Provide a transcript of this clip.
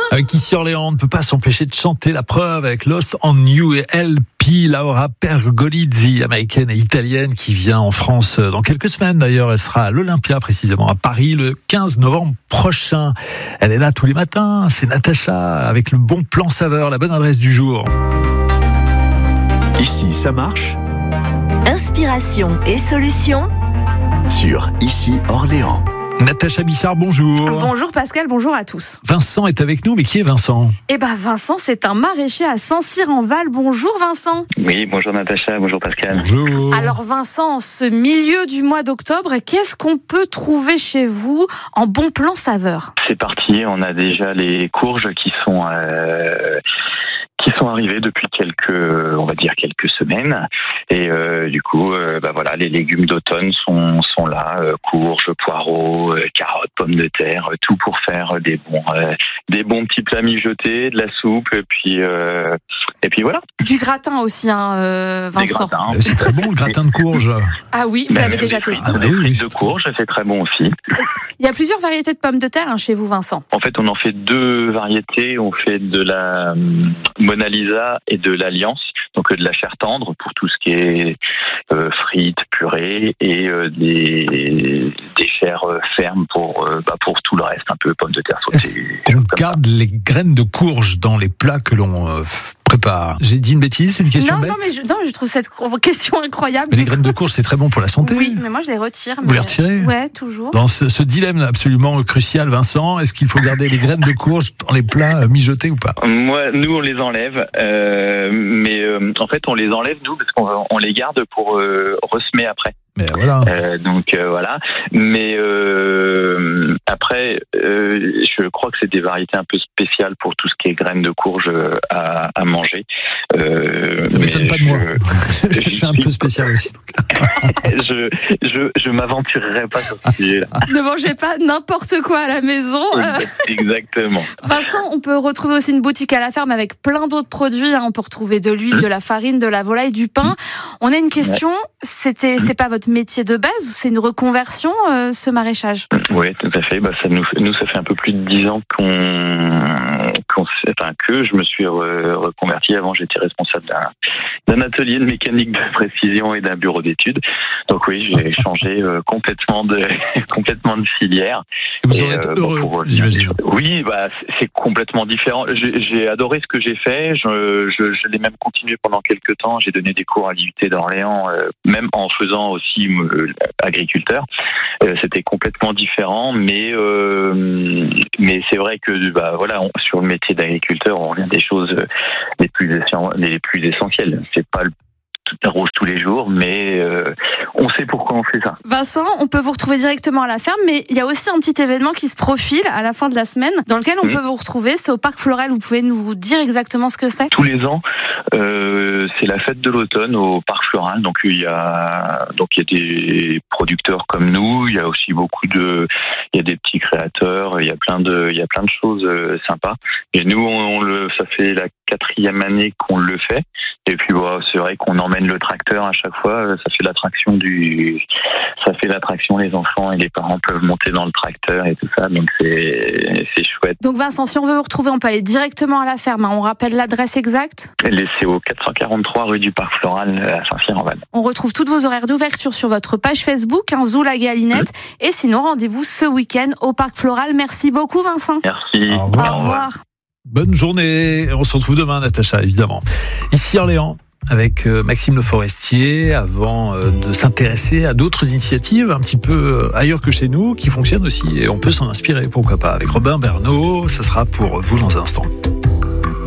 Avec Ici Orléans, on ne peut pas s'empêcher de chanter la preuve avec Lost on You et LP, Laura Pergolizzi, américaine et italienne, qui vient en France dans quelques semaines. D'ailleurs, elle sera à l'Olympia, précisément à Paris, le 15 novembre prochain. Elle est là tous les matins, c'est Natacha, avec le bon plan saveur, la bonne adresse du jour. Ici, ça marche. Inspiration et solutions Sur Ici Orléans. Natacha Bissard, bonjour. Bonjour Pascal, bonjour à tous. Vincent est avec nous, mais qui est Vincent ? Vincent, c'est un maraîcher à Saint-Cyr-en-Val. Bonjour Vincent. Oui, bonjour Natacha, bonjour Pascal. Bonjour. Alors Vincent, en ce milieu du mois d'octobre, qu'est-ce qu'on peut trouver chez vous en bon plan saveur ? C'est parti, on a déjà les courges qui sont arrivées depuis quelques semaines. Et du coup, voilà, les légumes d'automne sont là, courges, poireaux, carottes, pommes de terre, tout pour faire des bons petits plats mijotés, de la soupe, et puis voilà. Du gratin aussi, Vincent. Des gratins. C'est très bon le gratin de courge. Ah oui, vous l'avez déjà testé. Des frites de courge, c'est très bon aussi. Il y a plusieurs variétés de pommes de terre chez vous, Vincent. En fait, on en fait deux variétés. On fait de la Mona Lisa et de l'Alliance, donc de la chair tendre pour tout ce qui est frites, purées, et des chairs fermes pour tout le reste, un peu pommes de terre sautées. On garde les graines de courge dans les plats que l'on prépare. J'ai dit une bêtise, c'est une question bête ? Non, je trouve cette question incroyable. Mais les graines de courge, c'est très bon pour la santé. Oui, mais moi je les retire. Vous les retirez ? Ouais, toujours. Dans ce dilemme absolument crucial, Vincent, est-ce qu'il faut garder les graines de courge dans les plats mijotés ou pas ? Nous, on les enlève, mais en fait, on les enlève, nous, parce qu'on les garde pour ressemer après. Mais voilà. Voilà. Mais après, je crois que c'est des variétés un peu spéciales pour tout ce qui est graines de courge à manger. Ça m'étonne pas de moi. Je suis un peu spécial aussi. Je m'aventurerai pas sur ce sujet-là. Ne mangez pas n'importe quoi à la maison. Exactement. Vincent, on peut retrouver aussi une boutique à la ferme avec plein d'autres produits. On peut retrouver de l'huile, de la farine, de la volaille, du pain. On a une question. C'est pas votre métier de base ou c'est une reconversion, ce maraîchage ? Oui, tout à fait. Ça fait un peu plus de 10 ans que je me suis reconverti. Avant, j'étais responsable d'un atelier de mécanique de précision et d'un bureau d'études. Donc oui, j'ai changé complètement de filière. Et vous en êtes heureux, j'imagine. Oui, c'est complètement différent. J'ai adoré ce que j'ai fait. Je l'ai même continué pendant quelques temps. J'ai donné des cours à l'IUT d'Orléans, même en faisant aussi agriculteur. C'était complètement différent, mais c'est vrai que sur le métier d'agriculteur, on revient des choses les plus essentielles. C'est pas le rose tous les jours, mais on sait pourquoi on fait ça. Vincent, on peut vous retrouver directement à la ferme, mais il y a aussi un petit événement qui se profile à la fin de la semaine, dans lequel on peut vous retrouver. C'est au Parc Floral. Vous pouvez nous dire exactement ce que c'est ? Tous les ans, c'est la fête de l'automne au Parc Floral. Donc il y a des producteurs comme nous. Il y a aussi il y a des petits créateurs. Il y a plein de choses sympas. Et nous, ça fait la 4e année qu'on le fait. Et puis c'est vrai qu'on emmène le tracteur à chaque fois. Ça fait l'attraction. Les enfants et les parents peuvent monter dans le tracteur et tout ça. Donc c'est chouette. Donc Vincent, si on veut vous retrouver, on peut aller directement à la ferme. On rappelle l'adresse exacte ? C'est au 443 rue du Parc Floral à Saint-Cyr-en-Val. On retrouve tous vos horaires d'ouverture sur votre page Facebook, Zou la Galinette. Et sinon, rendez-vous ce week-end au Parc Floral. Merci beaucoup Vincent. Merci. Au revoir. Au revoir. Bonne journée. On se retrouve demain, Natacha, évidemment. Ici Orléans, avec Maxime Le Forestier, avant de s'intéresser à d'autres initiatives un petit peu ailleurs que chez nous, qui fonctionnent aussi, et on peut s'en inspirer, pourquoi pas. Avec Robin Bernot, ça sera pour vous dans un instant.